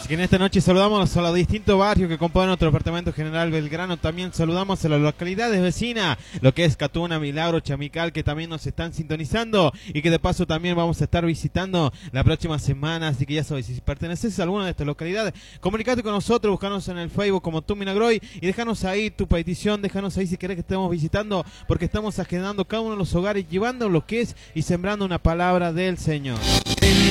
que en esta noche saludamos a los distintos barrios que componen nuestro departamento general Belgrano. También saludamos a las localidades vecinas, lo que es Catuna, Milagro, Chamical, que también nos están sintonizando y que de paso también vamos a estar visitando la próxima semana. Así que ya sabes, si perteneces a alguna de estas localidades, comunicate con nosotros, buscanos en el Facebook como Tu Minagroy y déjanos ahí tu petición, déjanos ahí si querés que estemos visitando, porque estamos agendando cada uno de los hogares, llevando lo que es y sembrando una palabra del Señor.